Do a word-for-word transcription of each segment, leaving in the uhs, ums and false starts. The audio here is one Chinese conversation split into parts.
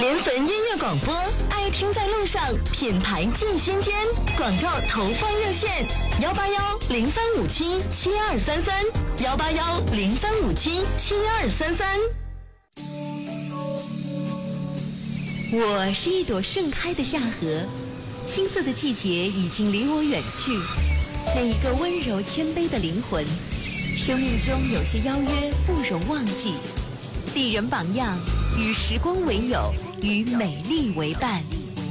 联汾音乐广播，爱听在路上，品牌尽心间。广告投放热线：幺八幺零三五七七二三三，幺八幺零三五七七二三三。 我是一朵盛开的夏荷，青涩的季节已经离我远去。那一个温柔谦卑的灵魂，生命中有些邀约不容忘记。丽人榜样，与时光为友，与美丽为伴。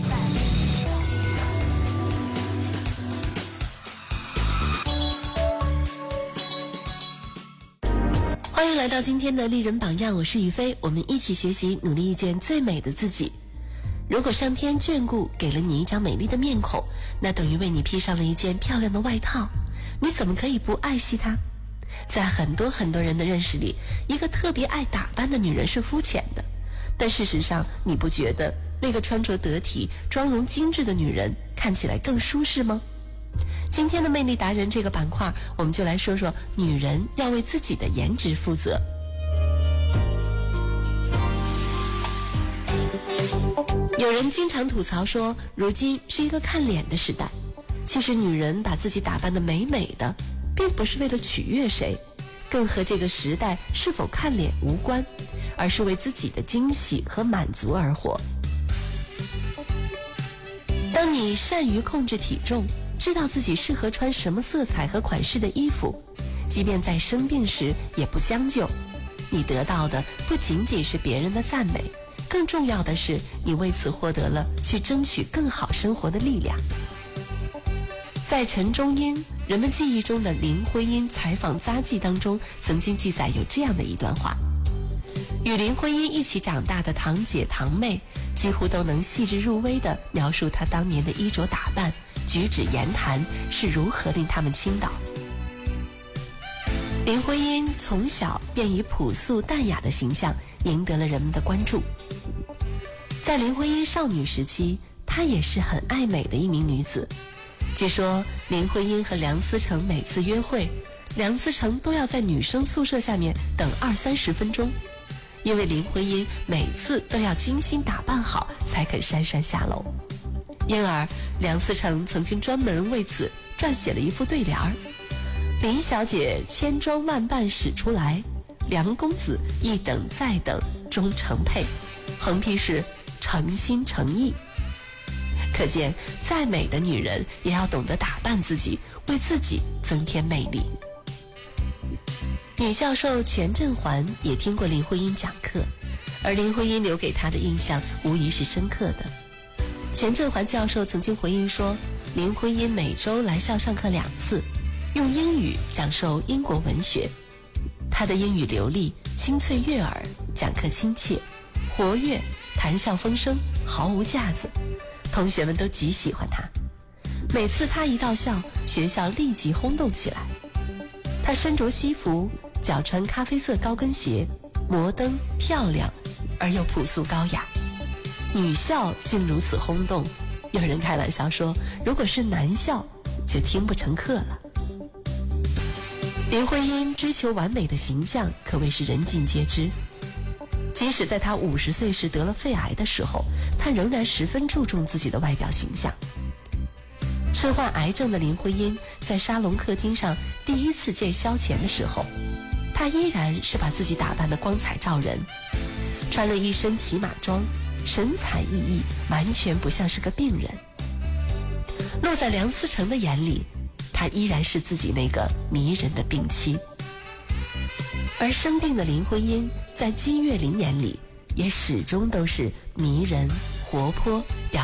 欢迎来到今天的丽人榜样，我是雨飞，我们一起学习，努力遇见最美的自己。如果上天眷顾，给了你一张美丽的面孔，那等于为你披上了一件漂亮的外套，你怎么可以不爱惜它？在很多很多人的认识里，一个特别爱打扮的女人是肤浅的，但事实上，你不觉得那个穿着得体、妆容精致的女人看起来更舒适吗？今天的魅力达人这个板块，我们就来说说女人要为自己的颜值负责。有人经常吐槽说，如今是一个看脸的时代。其实女人把自己打扮得美美的，并不是为了取悦谁，更和这个时代是否看脸无关，而是为自己的惊喜和满足而活。当你善于控制体重，知道自己适合穿什么色彩和款式的衣服，即便在生病时也不将就，你得到的不仅仅是别人的赞美，更重要的是你为此获得了去争取更好生活的力量。在陈忠英人们记忆中的林徽因采访札记当中，曾经记载有这样的一段话：与林徽因一起长大的堂姐堂妹几乎都能细致入微地描述她当年的衣着打扮、举止言谈是如何令他们倾倒。林徽因从小便以朴素淡雅的形象赢得了人们的关注。在林徽因少女时期，她也是很爱美的一名女子。据说林徽因和梁思成每次约会，梁思成都要在女生宿舍下面等二三十分钟，因为林徽因每次都要精心打扮好才肯姗姗下楼。因而梁思成曾经专门为此撰写了一副对联儿：林小姐千装万扮使出来，梁公子一等再等终成配，横批是诚心诚意。可见再美的女人也要懂得打扮自己，为自己增添魅力。女教授全振环也听过林徽因讲课，而林徽因留给她的印象无疑是深刻的。全振环教授曾经回忆说，林徽因每周来校上课两次，用英语讲授英国文学。她的英语流利，清脆悦耳，讲课亲切活跃，谈笑风生，毫无架子，同学们都极喜欢她。每次她一到校，学校立即轰动起来。她身着西服，脚穿咖啡色高跟鞋，摩登漂亮而又朴素高雅。女校竟如此轰动，有人开玩笑说，如果是男校就听不成课了。林徽因追求完美的形象可谓是人尽皆知，即使在她五十岁时得了肺癌的时候，她仍然十分注重自己的外表形象。身患癌症的林徽因在沙龙客厅上第一次见萧乾的时候，她依然是把自己打扮得光彩照人，穿了一身骑马装，神采奕奕，完全不像是个病人。落在梁思成的眼里，她依然是自己那个迷人的病妻。而生病的林徽因在金岳霖眼里，也始终都是迷人、活泼、表